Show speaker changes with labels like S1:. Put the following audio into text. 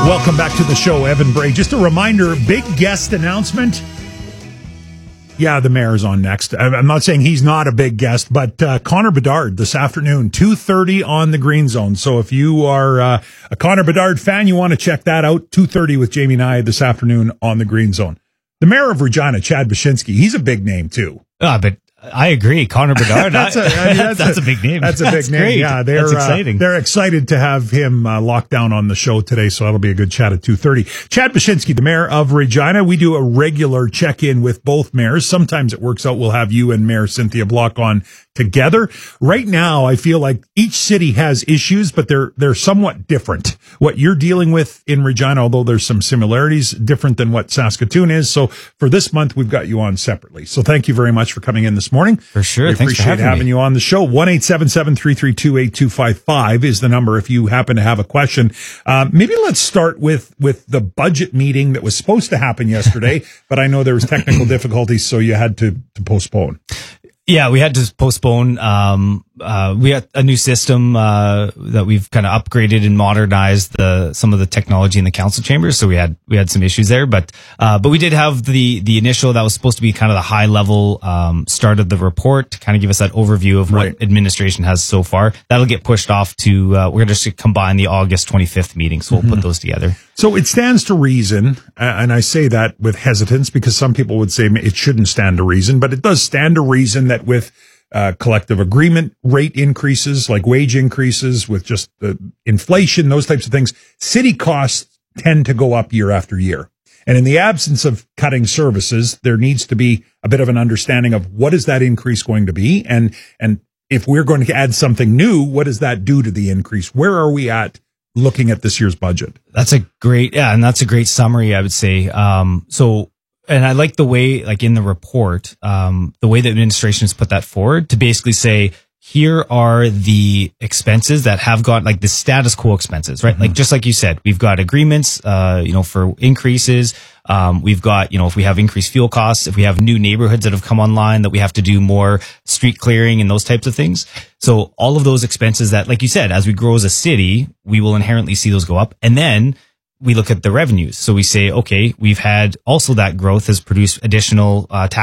S1: Welcome back to the show, Evan Bray. Just a reminder, big guest announcement. Yeah, the mayor's on next. I'm not saying he's not a big guest, but Connor Bedard this afternoon, 2:30 on the Green Zone. So if you are a Connor Bedard fan, you want to check that out, 2:30 with Jamie Nye this afternoon on the Green Zone. The mayor of Regina, Chad Baczynski, he's a big name too.
S2: But I agree, Connor Bedard. that's a big name.
S1: That's a big name.
S2: Great.
S1: Yeah,
S2: that's exciting.
S1: They're excited to have him locked down on the show today, so that'll be a good chat at 2:30. Chad Baczynski, the mayor of Regina. We do a regular check-in with both mayors. Sometimes it works out. We'll have you and Mayor Cynthia Block on together. Right now, I feel like each city has issues, but they're somewhat different. What you're dealing with in Regina, although there's some similarities, different than what Saskatoon is. So for this month, we've got you on separately. So thank you very much for coming in this morning.
S2: For sure.
S1: We
S2: Thanks for
S1: appreciate having you on the show. 1-877-332-8255 is the number if you happen to have a question. Maybe let's start with the budget meeting that was supposed to happen yesterday, but I know there was technical difficulties, so you had to postpone.
S2: Yeah, we had to postpone. We had a new system that we've kind of upgraded and modernized some of the technology in the council chambers. So we had some issues there, but we did have the initial that was supposed to be kind of the high level start of the report to kind of give us that overview of what administration has so far. That'll get pushed off to we're going to just combine the August 25th meeting, so we'll put those together.
S1: So it stands to reason, and I say that with hesitance because some people would say it shouldn't stand to reason, but it does stand to reason that with collective agreement rate increases, like wage increases, with just inflation, those types of things, city costs tend to go up year after year. And in the absence of cutting services, there needs to be a bit of an understanding of what is that increase going to be, and if we're going to add something new, what does that do to the increase? Where are we at looking at this year's budget?
S2: That's a great summary, I would say. And I like the way, like in the report, the way the administration has put that forward to basically say, here are the expenses that have got like the status quo expenses, right? Like, just like you said, we've got agreements, for increases. We've got, if we have increased fuel costs, if we have new neighborhoods that have come online that we have to do more street clearing and those types of things. So all of those expenses that, like you said, as we grow as a city, we will inherently see those go up. And then we look at the revenues. So we say, okay, we've had also that growth has produced additional tax